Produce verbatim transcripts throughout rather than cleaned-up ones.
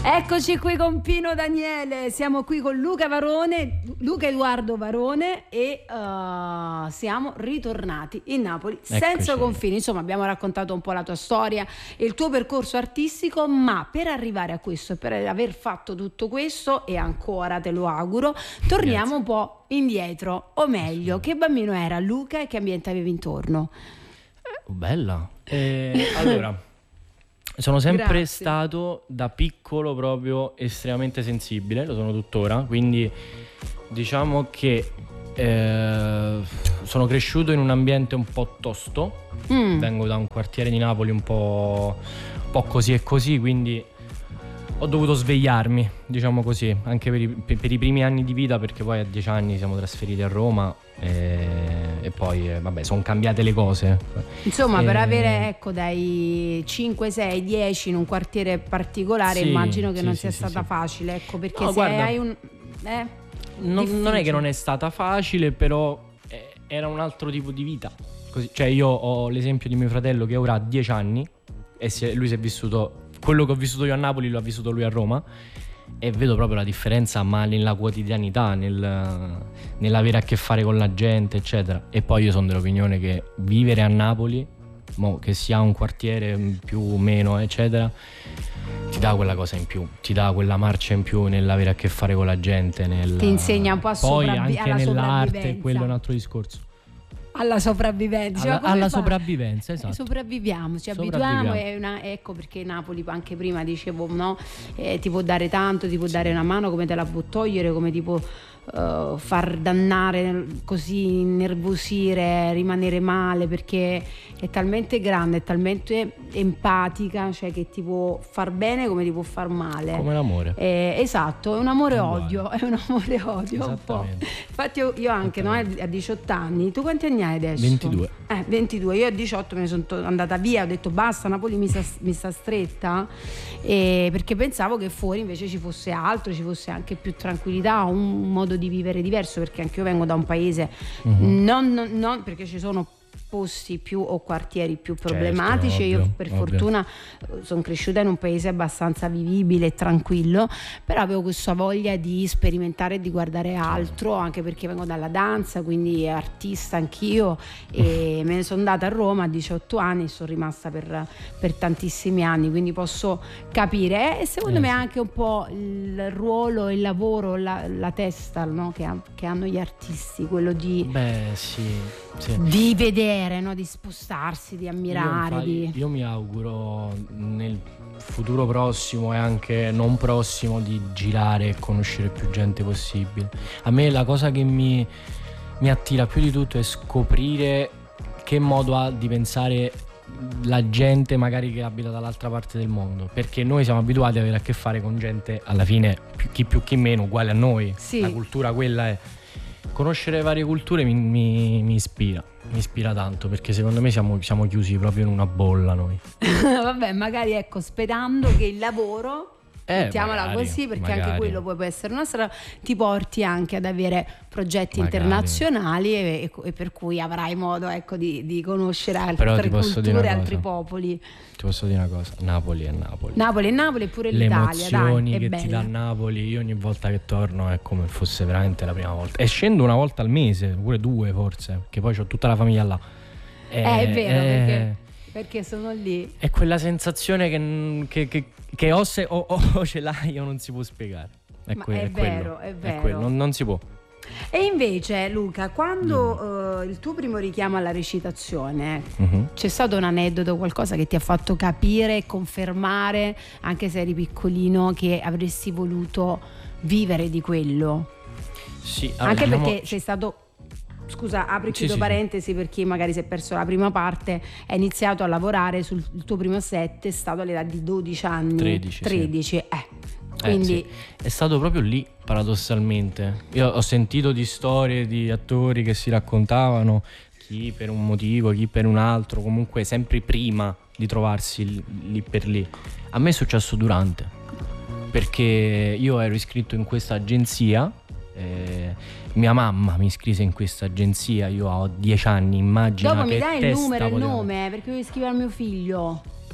Eccoci qui con Pino Daniele, siamo qui con Luca Varone, Luca Edoardo Varone e uh, siamo ritornati in Napoli. Eccoci. Senza confini. Insomma, abbiamo raccontato un po' la tua storia e il tuo percorso artistico, ma per arrivare a questo e per aver fatto tutto questo, e ancora te lo auguro, torniamo Grazie. un po' indietro, o meglio, che bambino era Luca e che ambiente avevi intorno? Eh, bella. Eh, allora... Sono sempre Grazie. stato da piccolo proprio estremamente sensibile, lo sono tuttora, quindi diciamo che eh, sono cresciuto in un ambiente un po' tosto, mm. vengo da un quartiere di Napoli un po', un po' così e così, quindi ho dovuto svegliarmi, diciamo così, anche per i, per i primi anni di vita, perché poi a dieci anni siamo trasferiti a Roma e, e poi eh, vabbè, sono cambiate le cose. Insomma, e... per avere ecco dai cinque, sei, dieci in un quartiere particolare, sì, immagino che sì, non sì, sia sì, stata sì. facile, ecco, perché no, se guarda, hai un eh, non, non è che non è stata facile, però eh, era un altro tipo di vita. Così, cioè io ho l'esempio di mio fratello che ora ha dieci anni e si è, lui si è vissuto quello che ho vissuto io a Napoli, lo ha vissuto lui a Roma, e vedo proprio la differenza, ma nella quotidianità, nel, nell'avere a che fare con la gente, eccetera. E poi io sono dell'opinione che vivere a Napoli, mo, che sia un quartiere più o meno, eccetera, ti dà quella cosa in più, ti dà quella marcia in più nell'avere a che fare con la gente, nel... ti insegna un po' a poi sopravvi- anche nell'arte, quello è un altro discorso. Alla sopravvivenza, alla, alla sopravvivenza, esatto. Sopravviviamo, ci abituiamo. È una, ecco perché Napoli, anche prima dicevo, no, eh, ti può dare tanto, ti può sì. dare una mano, come te la può togliere, come ti può uh, far dannare, così innervosire, rimanere male, perché è talmente grande, è talmente empatica, cioè che ti può far bene come ti può far male. Come l'amore. Eh, esatto, è un amore odio, è un amore odio un po'. Infatti io, io anche, no, a diciotto anni, tu quanti anni hai adesso? ventidue. Eh, ventidue, io a diciotto me ne sono andata via, ho detto basta, Napoli mi sta, mi sta stretta, e perché pensavo che fuori invece ci fosse altro, ci fosse anche più tranquillità, un modo di vivere diverso, perché anche io vengo da un paese mm-hmm. non, non, non perché ci sono posti più o quartieri più problematici, certo, ovvio, io per ovvio. fortuna sono cresciuta in un paese abbastanza vivibile e tranquillo, però avevo questa voglia di sperimentare e di guardare altro, anche perché vengo dalla danza, quindi artista anch'io, e me ne sono andata a Roma a diciotto anni e sono rimasta per, per tantissimi anni, quindi posso capire, e secondo eh, me sì. anche un po' il ruolo, il lavoro, la, la testa, no? che, ha, che hanno gli artisti, quello di, Beh, sì, sì. di vedere, no? Di spostarsi, di ammirare. Io, di... io mi auguro nel futuro prossimo e anche non prossimo di girare e conoscere più gente possibile. A me la cosa che mi, mi attira più di tutto è scoprire che modo ha di pensare la gente magari che abita dall'altra parte del mondo, perché noi siamo abituati ad avere a che fare con gente alla fine più, chi più chi meno uguale a noi, sì. La cultura quella è. Conoscere varie culture mi, mi, mi ispira, mi ispira tanto, perché secondo me siamo, siamo chiusi proprio in una bolla noi. Vabbè, magari ecco, sperando che il lavoro, eh, mettiamola magari, così, perché magari. anche quello può essere una strada, ti porti anche ad avere progetti magari. internazionali e, e per cui avrai modo, ecco, di, di conoscere altre Però ti posso dire culture, una altri cosa. popoli. Ti posso dire una cosa, Napoli è Napoli. Napoli è Napoli e pure le l'Italia, dai, emozioni è che bella. ti dà Napoli, io ogni volta che torno è come fosse veramente la prima volta, e scendo una volta al mese, pure due forse, che poi ho tutta la famiglia là. Eh, è vero, è... perché perché sono lì. È quella sensazione che, che, che, che o, se, o, o ce l'hai o non si può spiegare. È, Ma que- è, è vero, quello, è vero. È quello, non, non si può. E invece Luca, quando uh, il tuo primo richiamo alla recitazione, uh-huh. c'è stato un aneddoto, qualcosa che ti ha fatto capire e confermare, anche se eri piccolino, che avresti voluto vivere di quello? Sì, anche diciamo... perché sei stato... Scusa, apri e chiudo sì, parentesi, sì. per chi magari si è perso la prima parte, hai iniziato a lavorare sul tuo primo set, è stato all'età di dodici anni. tredici. tredici, sì. eh. Quindi eh, sì. È stato proprio lì, paradossalmente. Io ho sentito di storie di attori che si raccontavano, chi per un motivo, chi per un altro, comunque sempre prima di trovarsi lì, lì per lì. A me è successo durante, perché io ero iscritto in questa agenzia. Eh, mia mamma mi iscrisse in questa agenzia, io ho dieci anni, immagina. Dopo che mi dai il numero, il poteva... nome, perché io iscrivo al mio figlio.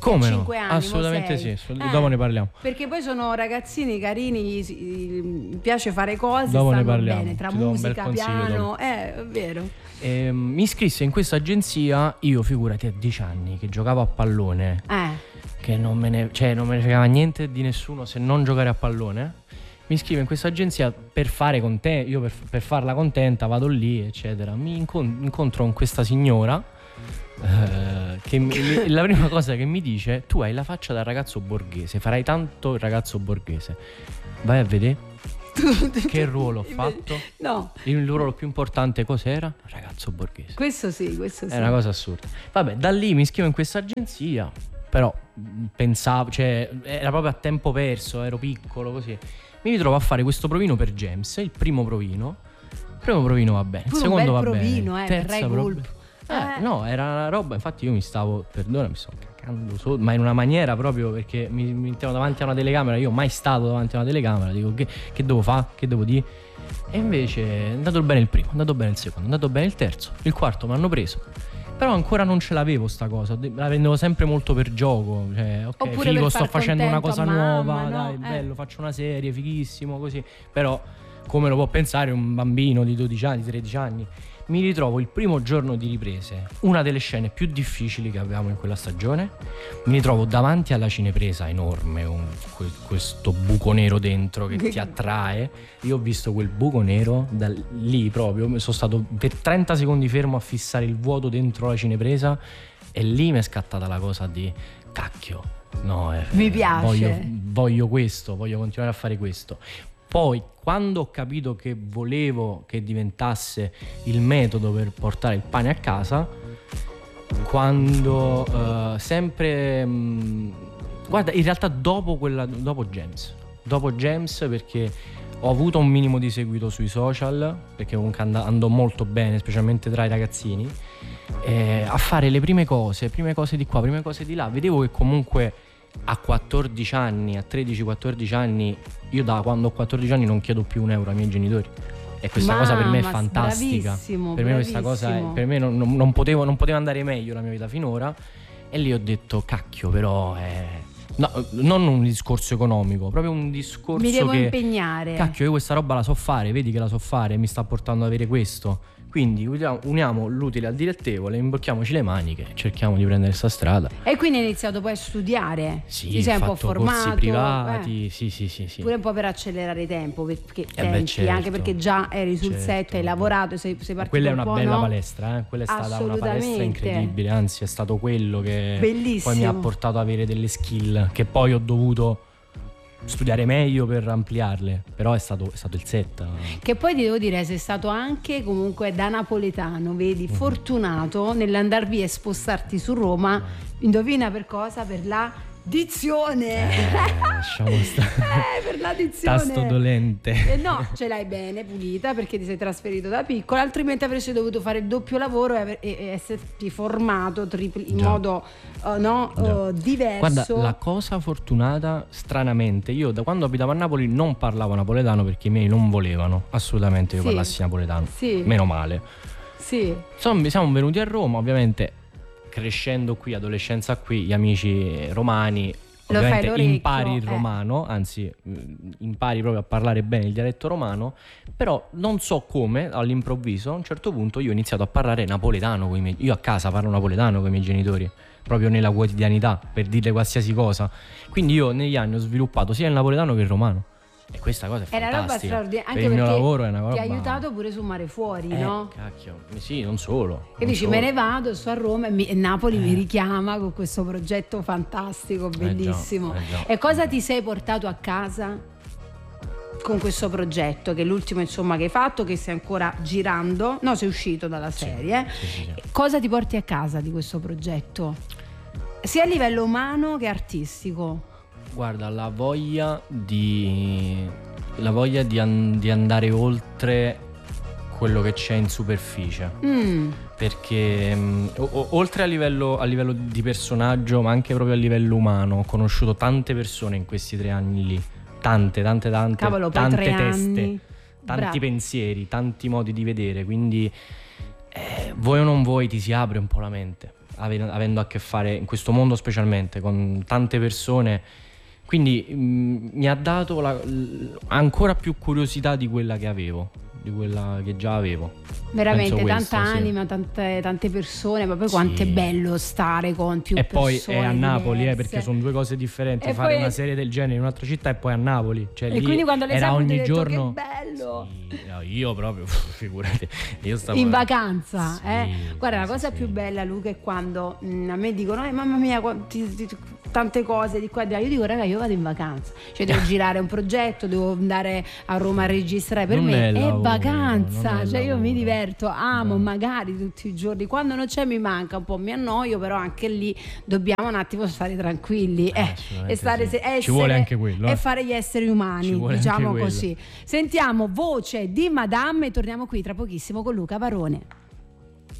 Come no? cinque anni, Assolutamente sei. sì, Eh, dopo ne parliamo. Perché poi sono ragazzini carini, si- mi piace fare cose, Dopo ne stanno parliamo, bene, tra ti do un bel musica, consiglio piano, dopo. eh, è vero. E, mi iscrissi in questa agenzia, io figurati a dieci anni che giocavo a pallone, Eh, che non me ne, cioè non me ne fregava niente di nessuno se non giocare a pallone. Mi iscrivo in questa agenzia per fare contenta, io per, per farla contenta vado lì eccetera. Mi incon- incontro con questa signora eh, che mi- la prima cosa che mi dice: tu hai la faccia da ragazzo borghese, farai tanto il ragazzo borghese, vai a vedere. Che ruolo ho fatto? no, Il ruolo più importante cos'era? Ragazzo borghese. questo sì, questo sì. È una cosa assurda. Vabbè, da lì mi iscrivo in questa agenzia, però mh, pensavo, cioè era proprio a tempo perso, ero piccolo così. Mi ritrovo a fare questo provino per James, il primo provino. Il primo provino va bene, il Pure un secondo bel va provino, bene. eh, Terza per Rai prov- Gulp. Eh, Eh. no, era una roba, infatti io mi stavo, perdona, mi stavo cagando sotto, ma in una maniera proprio perché mi, mi mettevo davanti a una telecamera, io mai stato davanti a una telecamera, dico che, che devo fare, che devo dire? E invece è andato bene il primo, è andato bene il secondo, è andato bene il terzo, il quarto mi hanno preso. Però ancora non ce l'avevo sta cosa, la prendevo sempre molto per gioco, cioè ok, Oppure figo, per sto far facendo una cosa contento a nuova, mamma, no? dai, Eh. bello, faccio una serie, fighissimo, così. Però come lo può pensare un bambino di dodici anni, tredici anni? Mi ritrovo il primo giorno di riprese, una delle scene più difficili che avevamo in quella stagione. Mi ritrovo davanti alla cinepresa enorme, con que- questo buco nero dentro che ti attrae. Io ho visto quel buco nero da lì proprio, sono stato per trenta secondi fermo a fissare il vuoto dentro la cinepresa e lì mi è scattata la cosa di cacchio. No, eh, Mi piace. Voglio, voglio questo, voglio continuare a fare questo. Poi, quando ho capito che volevo che diventasse il metodo per portare il pane a casa, quando eh, sempre mh, guarda, in realtà dopo quella dopo James, dopo James perché ho avuto un minimo di seguito sui social, perché comunque and- andò molto bene, specialmente tra i ragazzini, eh, a fare le prime cose, prime cose di qua, prime cose di là. Vedevo che comunque a quattordici anni, a tredici quattordici anni, io da quando ho quattordici anni non chiedo più un euro ai miei genitori. E questa cosa per me è Mamma, fantastica. bravissimo, Per me questa cosa è, bravissimo. per me non, non- non potevo, non poteva andare meglio la mia vita finora. E lì ho detto cacchio, però è... no, non un discorso economico, proprio un discorso Mi devo che impegnare. cacchio, io questa roba la so fare, vedi che la so fare, mi sta portando ad avere questo. Quindi uniamo, uniamo l'utile al dilettevole, imbocchiamoci le maniche, cerchiamo di prendere questa strada. E quindi hai iniziato poi a studiare. Sì, Ti sei ho un po' fatto formato. corsi privati, eh. sì, sì, sì, sì. Pure un po' per accelerare tempo, perché Eh beh, tempi, certo. anche perché già eri sul Certo. set, hai lavorato, sei, sei partito Quella è un una po', bella no? palestra, eh? Quella è stata una palestra Assolutamente. incredibile, anzi è stato quello che Bellissimo. poi mi ha portato ad avere delle skill che poi ho dovuto studiare meglio per ampliarle, però è stato, è stato il set. Che poi ti devo dire, sei stato anche comunque da napoletano, vedi, Mhm. fortunato nell'andar via e spostarti su Roma. Indovina per cosa? Per la dizione. Eh, lasciamo stare. Eh, per la dizione. Tasto dolente. Eh no, ce l'hai bene pulita perché ti sei trasferito da piccolo, altrimenti avresti dovuto fare il doppio lavoro e, aver- e- e esserti formato tripli- in Già. modo eh, no, Già. eh, diverso. Guarda, la cosa fortunata, stranamente, io da quando abitavo a Napoli non parlavo napoletano perché i miei non volevano assolutamente che io Sì. parlassi napoletano. Sì. Meno male. Sì. Insomma, siamo venuti a Roma, ovviamente crescendo qui, adolescenza qui, gli amici romani, Lo fai ovviamente l'orecchio, impari il eh. romano, anzi mh, impari proprio a parlare bene il dialetto romano, però non so come all'improvviso a un certo punto io ho iniziato a parlare napoletano con i miei, io a casa parlo napoletano con i miei genitori, proprio nella quotidianità, per dirle qualsiasi cosa. Quindi io negli anni ho sviluppato sia il napoletano che il romano. E questa cosa è È una roba fantastica. straordinaria, Per anche il mio perché lavoro è una roba... ti ha aiutato pure su Mare Fuori, Eh, no? cacchio, sì, non solo. Che non dici, solo. me ne vado, sto a Roma e, mi- e Napoli mi richiama con questo progetto fantastico, bellissimo. eh già. E cosa ti sei portato a casa con questo progetto, che è l'ultimo insomma che hai fatto, che stai ancora girando? No, sei uscito dalla serie. Sì, sì, sì. Cosa ti porti a casa di questo progetto? Sia a livello umano che artistico. Guarda, la voglia di la voglia di, an- di andare oltre quello che c'è in superficie, Mm, perché mh, o- o- oltre a livello, a livello di personaggio, ma anche proprio a livello umano, ho conosciuto tante persone in questi tre anni lì, tante, tante, tante, cavolo, poi tante tre teste, anni. tanti Bravo. pensieri, tanti modi di vedere, quindi eh, vuoi o non vuoi ti si apre un po' la mente. avendo a che fare in questo mondo specialmente con tante persone, quindi mh, mi ha dato la, l, ancora più curiosità di quella che avevo, di quella che già avevo. Veramente questo, tanta sì. anima, tante, tante persone, ma poi Sì. quanto è bello stare con più e persone. E poi è a Napoli, eh, perché sono due cose differenti, e fare poi... una serie del genere in un'altra città e poi a Napoli, cioè, e lì quindi quando le era ogni detto, giorno che bello. Sì, no, io proprio figurati, io stavo in vacanza, sì, eh? Guarda, sì, la cosa sì, più sì. bella, Luca, è quando mh, a me dicono eh, mamma mia quanti, ti, tante cose di qua e di là. Io dico raga, io vado in vacanza, cioè devo girare un progetto, devo andare a Roma a registrare, per Non me è è, lavoro, vacanza, non è cioè io mi lavoro. diverto, amo No. magari tutti i giorni, quando non c'è mi manca un po', mi annoio, però anche lì dobbiamo un attimo stare tranquilli Eh, eh, assolutamente e stare sì. se- essere, Ci vuole anche quello, eh. e fare gli esseri umani, Ci vuole diciamo anche quello. così. Sentiamo Voce di Madame e torniamo qui tra pochissimo con Luca Varone.